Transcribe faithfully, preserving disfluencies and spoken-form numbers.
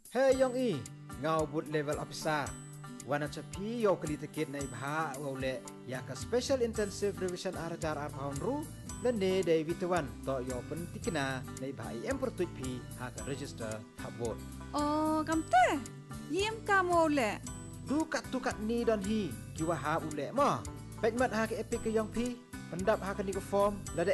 Hey yong i ngau but level officer wana chapi yo kali tiket nei bha ole ya ka special intensive revision arajar ar paun ru le ne dei vitawan to yo pen tikina nei bha em pertuj pi ha ka register ha vote Oh kamte yim kamole du kat tu kat ni don hi kiwa ha ule ma pek mat ha ka epic ke yong pi pendap ha ka ni ko form la